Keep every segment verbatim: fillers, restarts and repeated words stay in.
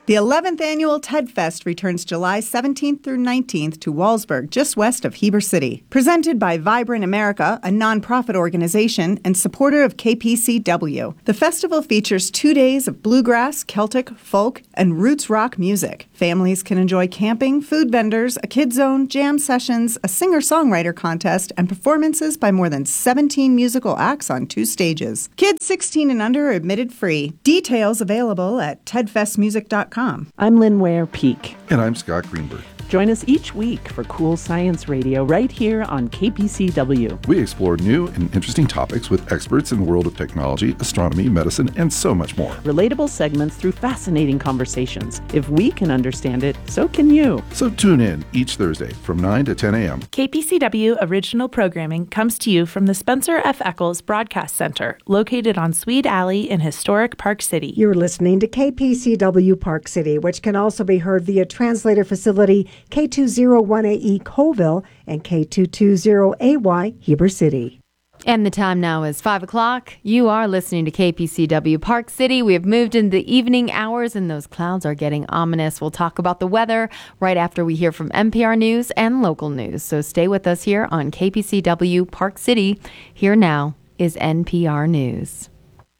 The eleventh Annual TED Fest returns July seventeenth through nineteenth to Wallsburg, just west of Heber City. Presented by Vibrant America, a nonprofit organization and supporter of K P C W. The festival features two days of bluegrass, Celtic, folk, and roots rock music. Families can enjoy camping, food vendors, a kid zone, jam sessions, a singer-songwriter contest, and performances by more than seventeen musical acts on two stages. Kids sixteen and under are admitted free. Details available at ted fest music dot com. I'm Lynn Ware Peak. And I'm Scott Greenberg. Join us each week for Cool Science Radio right here on K P C W. We explore new and interesting topics with experts in the world of technology, astronomy, medicine, and so much more. Relatable segments through fascinating conversations. If we can understand it, so can you. So tune in each Thursday from nine to ten a.m. K P C W original programming comes to you from the Spencer F. Eccles Broadcast Center, located on Swede Alley in historic Park City. You're listening to K P C W Park City, which can also be heard via translator facility K two oh one A E Colville and K two twenty A Y Heber City. And the time now is five o'clock. You are listening to K P C W Park City. We have moved into the evening hours and those clouds are getting ominous. We'll talk about the weather right after we hear from N P R News and local news. So stay with us here on K P C W Park City. Here now is N P R News.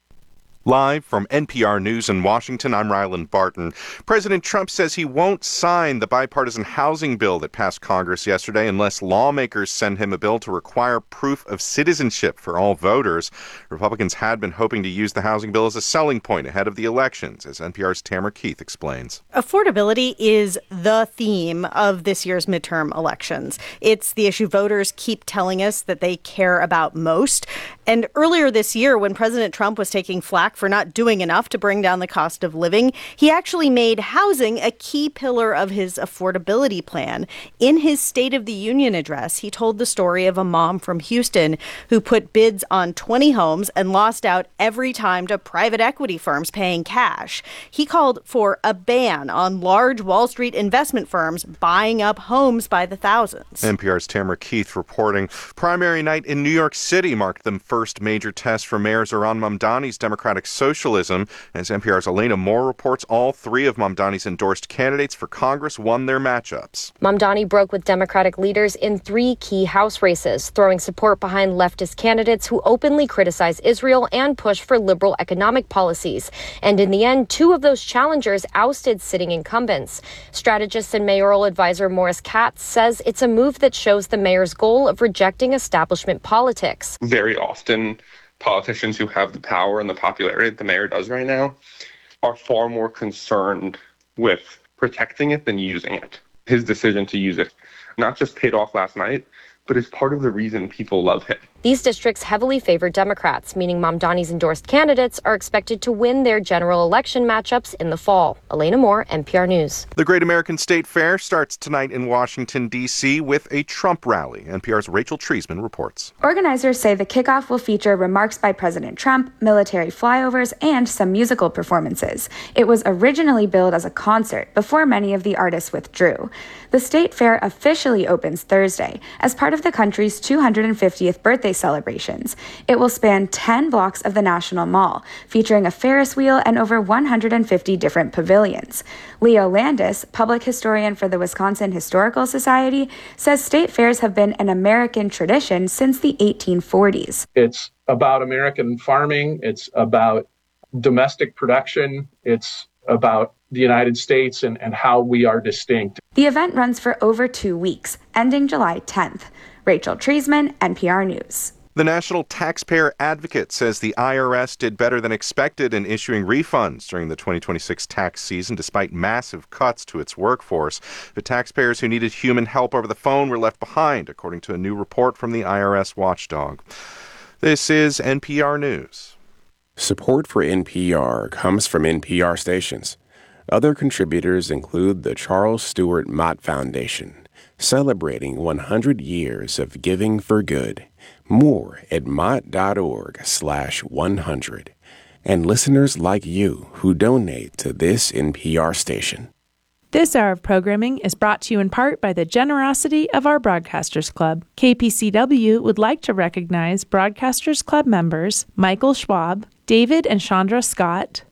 Live from N P R News in Washington, I'm Ryland Barton. President Trump says he won't sign the bipartisan housing bill that passed Congress yesterday unless lawmakers send him a bill to require proof of citizenship for all voters. Republicans had been hoping to use the housing bill as a selling point ahead of the elections, as N P R's Tamara Keith explains. Affordability is the theme of this year's midterm elections. It's the issue voters keep telling us that they care about most. And earlier this year, when President Trump was taking flack for not doing enough to bring down the cost of living, he actually made housing a key pillar of his affordability plan. In his State of the Union address, he told the story of a mom from Houston who put bids on twenty homes and lost out every time to private equity firms paying cash. He called for a ban on large Wall Street investment firms buying up homes by the thousands. N P R's Tamara Keith reporting. Primary night in New York City marked the first major test for Mayor Zohran Mamdani's Democratic Socialism. As N P R's Elena Moore reports, all three of Mamdani's endorsed candidates for Congress won their matchups. Mamdani broke with Democratic leaders in three key House races, throwing support behind leftist candidates who openly criticize Israel and push for liberal economic policies. And in the end, two of those challengers ousted sitting incumbents. Strategist and mayoral advisor Morris Katz says it's a move that shows the mayor's goal of rejecting establishment politics. Very often, politicians who have the power and the popularity that the mayor does right now are far more concerned with protecting it than using it. His decision to use it not just paid off last night, but is part of the reason people love him. These districts heavily favor Democrats, meaning Mamdani's endorsed candidates are expected to win their general election matchups in the fall. Elena Moore, N P R News. The Great American State Fair starts tonight in Washington, D C with a Trump rally. N P R's Rachel Treisman reports. Organizers say the kickoff will feature remarks by President Trump, military flyovers, and some musical performances. It was originally billed as a concert before many of the artists withdrew. The State Fair officially opens Thursday as part of the country's two hundred fiftieth birthday celebrations. It will span ten blocks of the National Mall, featuring a Ferris wheel and over one hundred fifty different pavilions. Leo Landis, public historian for the Wisconsin Historical Society, says state fairs have been an American tradition since the eighteen forties. It's about American farming. It's about domestic production. It's about the United States and, and how we are distinct. The event runs for over two weeks, ending July tenth. Rachel Treisman, N P R News. The National Taxpayer Advocate says the I R S did better than expected in issuing refunds during the twenty twenty-six tax season, despite massive cuts to its workforce. But taxpayers who needed human help over the phone were left behind, according to a new report from the I R S watchdog. This is N P R News. Support for N P R comes from N P R stations. Other contributors include the Charles Stewart Mott Foundation, celebrating one hundred years of giving for good. More at mott.org slash 100. And listeners like you who donate to this N P R station. This hour of programming is brought to you in part by the generosity of our Broadcasters Club. K P C W would like to recognize Broadcasters Club members Michael Schwab, David and Chandra Scott,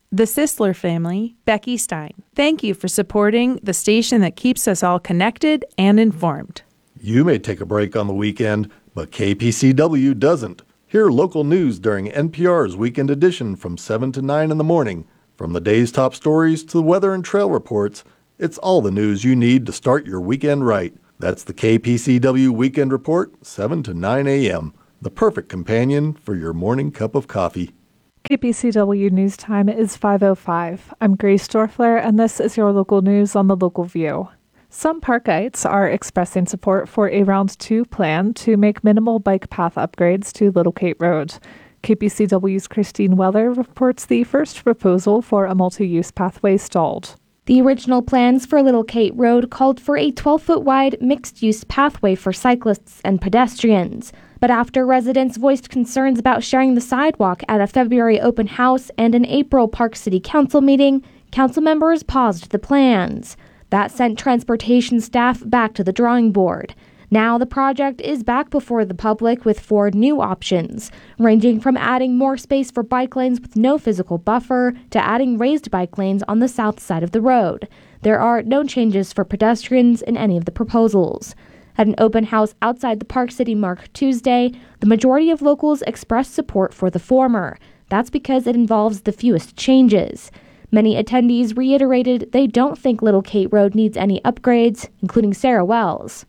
the Sisler family, Becky Stein. Thank you for supporting the station that keeps us all connected and informed. You may take a break on the weekend, but K P C W doesn't. Hear local news during N P R's Weekend Edition from seven to nine in the morning. From the day's top stories to the weather and trail reports, it's all the news you need to start your weekend right. That's the K P C W Weekend Report, seven to nine a.m., the perfect companion for your morning cup of coffee. K P C W News Time is five oh five. I'm Grace Dorfler, and this is your local news on the Local View. Some Parkites are expressing support for a Round two plan to make minimal bike path upgrades to Little Kate Road. K P C W's Christine Weller reports the first proposal for a multi-use pathway stalled. The original plans for Little Kate Road called for a twelve-foot wide mixed-use pathway for cyclists and pedestrians. But after residents voiced concerns about sharing the sidewalk at a February open house and an April Park City Council meeting, council members paused the plans. That sent transportation staff back to the drawing board. Now the project is back before the public with four new options, ranging from adding more space for bike lanes with no physical buffer to adding raised bike lanes on the south side of the road. There are no changes for pedestrians in any of the proposals. At an open house outside the Park City Mark Tuesday, the majority of locals expressed support for the former. That's because it involves the fewest changes. Many attendees reiterated they don't think Little Kate Road needs any upgrades, including Sarah Wells.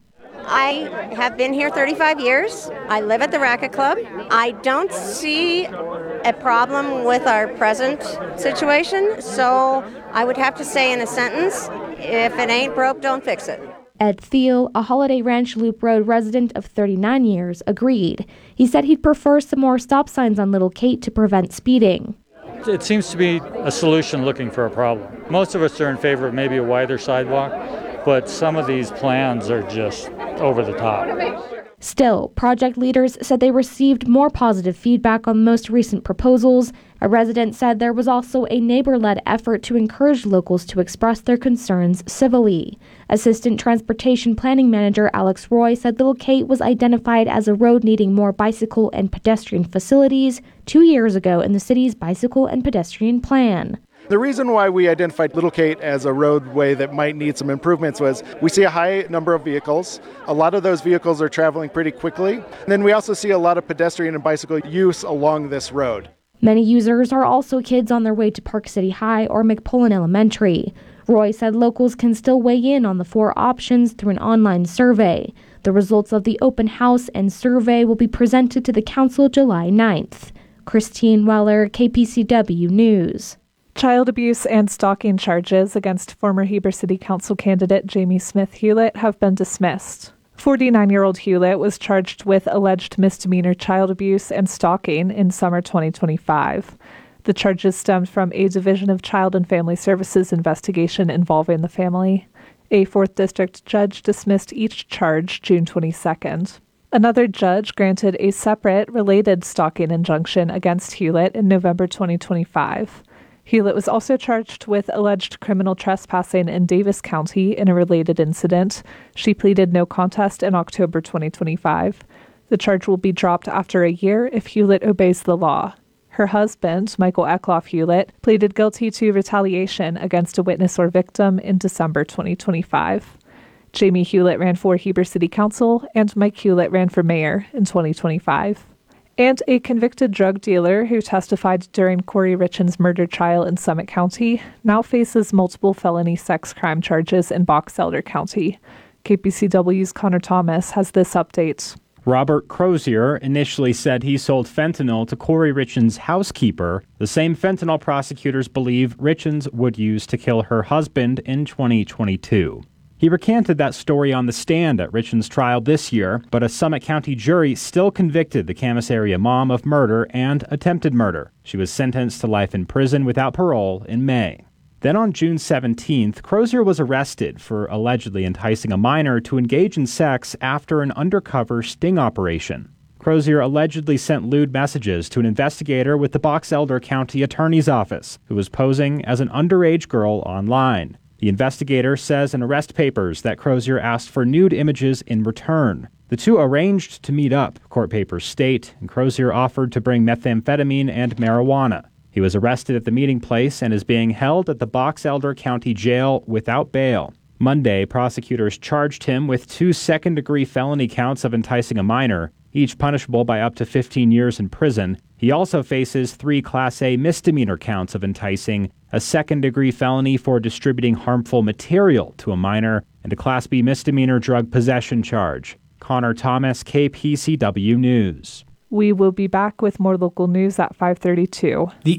I have been here thirty-five years. I live at the Racket Club. I don't see a problem with our present situation, so I would have to say in a sentence, if it ain't broke, don't fix it. Ed Thiel, a Holiday Ranch Loop Road resident of thirty-nine years, agreed. He said he'd prefer some more stop signs on Little Kate to prevent speeding. It seems to be a solution looking for a problem. Most of us are in favor of maybe a wider sidewalk, but some of these plans are just over the top. Still, project leaders said they received more positive feedback on most recent proposals. A resident said there was also a neighbor-led effort to encourage locals to express their concerns civilly. Assistant Transportation Planning Manager Alex Roy said Little Kate was identified as a road needing more bicycle and pedestrian facilities two years ago in the city's bicycle and pedestrian plan. The reason why we identified Little Kate as a roadway that might need some improvements was we see a high number of vehicles. A lot of those vehicles are traveling pretty quickly. And then we also see a lot of pedestrian and bicycle use along this road. Many users are also kids on their way to Park City High or McPullen Elementary. Roy said locals can still weigh in on the four options through an online survey. The results of the open house and survey will be presented to the council July ninth. Christine Weller, K P C W News. Child abuse and stalking charges against former Heber City Council candidate Jamie Smith Hewlett have been dismissed. forty-nine-year-old Hewlett was charged with alleged misdemeanor child abuse and stalking in summer twenty twenty-five. The charges stemmed from a Division of Child and Family Services investigation involving the family. A fourth District judge dismissed each charge June twenty-second. Another judge granted a separate, related stalking injunction against Hewlett in November twenty twenty-five. Hewlett was also charged with alleged criminal trespassing in Davis County in a related incident. She pleaded no contest in October twenty twenty-five. The charge will be dropped after a year if Hewlett obeys the law. Her husband, Michael Eckloff Hewlett, pleaded guilty to retaliation against a witness or victim in December twenty twenty-five. Jamie Hewlett ran for Heber City Council, and Mike Hewlett ran for mayor in twenty twenty-five. And a convicted drug dealer who testified during Corey Richens' murder trial in Summit County now faces multiple felony sex crime charges in Box Elder County. K P C W's Connor Thomas has this update. Robert Crozier initially said he sold fentanyl to Corey Richens' housekeeper, the same fentanyl prosecutors believe Richens would use to kill her husband in twenty twenty-two. He recanted that story on the stand at Richens' trial this year, but a Summit County jury still convicted the Camas area mom of murder and attempted murder. She was sentenced to life in prison without parole in May. Then on June seventeenth, Crozier was arrested for allegedly enticing a minor to engage in sex after an undercover sting operation. Crozier allegedly sent lewd messages to an investigator with the Box Elder County Attorney's Office, who was posing as an underage girl online. The investigator says in arrest papers that Crozier asked for nude images in return. The two arranged to meet up, court papers state, and Crozier offered to bring methamphetamine and marijuana. He was arrested at the meeting place and is being held at the Box Elder County Jail without bail. Monday, prosecutors charged him with two second-degree felony counts of enticing a minor, each punishable by up to fifteen years in prison. He also faces three Class A misdemeanor counts of enticing, a second-degree felony for distributing harmful material to a minor, and a Class B misdemeanor drug possession charge. Connor Thomas, K P C W News. We will be back with more local news at five thirty-two. The